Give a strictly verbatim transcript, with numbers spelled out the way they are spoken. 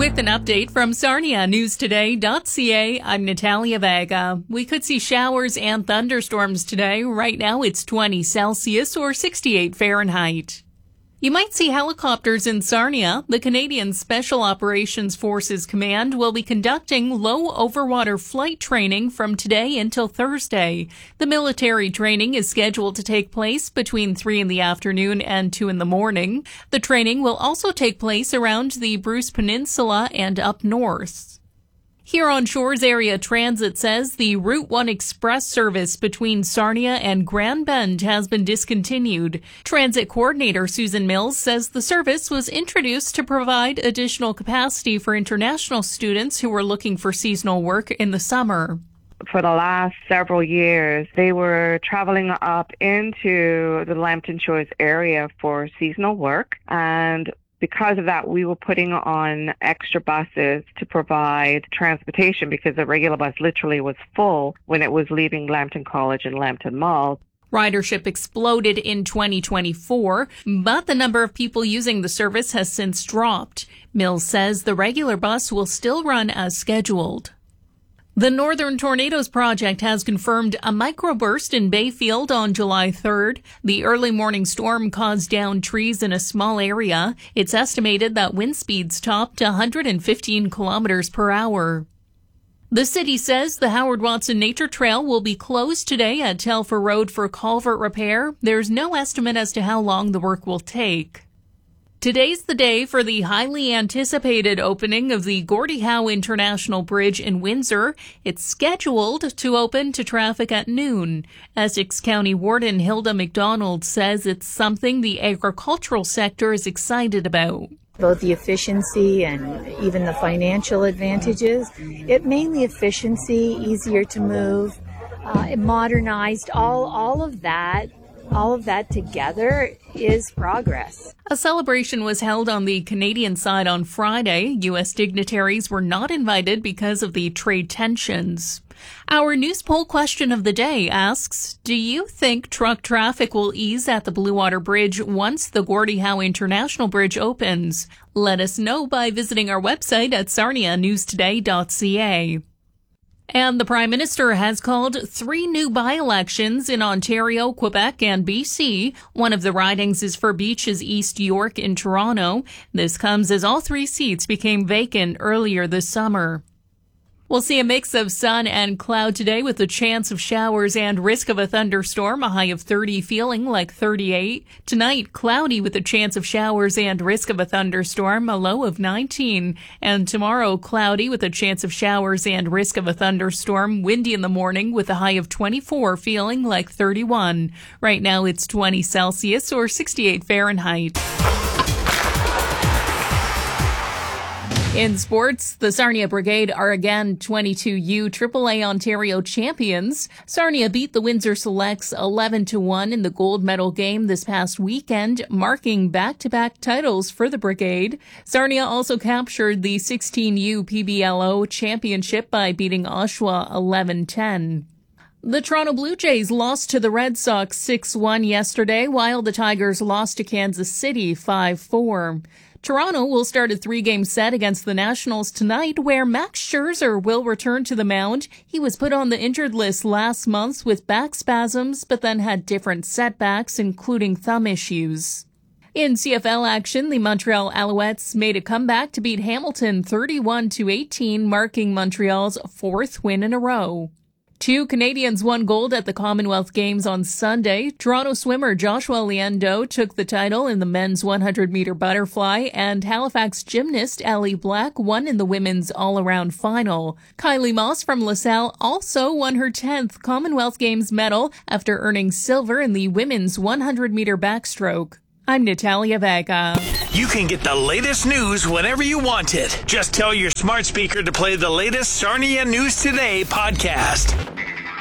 With an update from Sarnia News Today dot C A, I'm Natalia Vega. We could see showers and thunderstorms today. Right now it's twenty Celsius or sixty-eight Fahrenheit. You might see helicopters in Sarnia. The Canadian Special Operations Forces Command will be conducting low overwater flight training from today until Thursday. The military training is scheduled to take place between three in the afternoon and two in the morning. The training will also take place around the Bruce Peninsula and up north. Huron Shores Area Transit says the Route one Express service between Sarnia and Grand Bend has been discontinued. Transit coordinator Susan Mills says the service was introduced to provide additional capacity for international students who were looking for seasonal work in the summer. For the last several years, they were traveling up into the Lambton Shores area for seasonal work, and because of that, we were putting on extra buses to provide transportation because the regular bus literally was full when it was leaving Lambton College and Lambton Mall. Ridership exploded in twenty twenty-four, but the number of people using the service has since dropped. Mills says the regular bus will still run as scheduled. The Northern Tornadoes Project has confirmed a microburst in Bayfield on July third. The early morning storm caused down trees in a small area. It's estimated that wind speeds topped one hundred fifteen kilometers per hour. The city says the Howard Watson Nature Trail will be closed today at Telfer Road for culvert repair. There's no estimate as to how long the work will take. Today's the day for the highly anticipated opening of the Gordie Howe International Bridge in Windsor. It's scheduled to open to traffic at noon. Essex County Warden Hilda McDonald says it's something the agricultural sector is excited about. Both the efficiency and even the financial advantages. It mainly efficiency, easier to move, uh, modernized, all, all of that. All of that together is progress. A celebration was held on the Canadian side on Friday. U S dignitaries were not invited because of the trade tensions. Our news poll question of the day asks, do you think truck traffic will ease at the Blue Water Bridge once the Gordie Howe International Bridge opens? Let us know by visiting our website at Sarnia News Today dot C A. And the Prime Minister has called three new by-elections in Ontario, Quebec, and B C. One of the ridings is for Beaches East York in Toronto. This comes as all three seats became vacant earlier this summer. We'll see a mix of sun and cloud today with a chance of showers and risk of a thunderstorm, a high of thirty, feeling like thirty-eight. Tonight, cloudy with a chance of showers and risk of a thunderstorm, a low of nineteen. And tomorrow, cloudy with a chance of showers and risk of a thunderstorm, windy in the morning with a high of twenty-four, feeling like thirty-one. Right now, it's twenty Celsius or sixty-eight Fahrenheit. In sports, the Sarnia Brigade are again twenty-two U triple A Ontario champions. Sarnia beat the Windsor Selects eleven to one in the gold medal game this past weekend, marking back-to-back titles for the Brigade. Sarnia also captured the sixteen U P B L O championship by beating Oshawa eleven ten. The Toronto Blue Jays lost to the Red Sox six one yesterday, while the Tigers lost to Kansas City five four. Toronto will start a three-game set against the Nationals tonight, where Max Scherzer will return to the mound. He was put on the injured list last month with back spasms, but then had different setbacks, including thumb issues. In C F L action, the Montreal Alouettes made a comeback to beat Hamilton thirty-one to eighteen, marking Montreal's fourth win in a row. Two Canadians won gold at the Commonwealth Games on Sunday. Toronto swimmer Joshua Liendo took the title in the men's one hundred meter butterfly, and Halifax gymnast Ellie Black won in the women's all-around final. Kylie Moss from LaSalle also won her tenth Commonwealth Games medal after earning silver in the women's one hundred meter backstroke. I'm Natalia Vega. You can get the latest news whenever you want it. Just tell your smart speaker to play the latest Sarnia News Today podcast.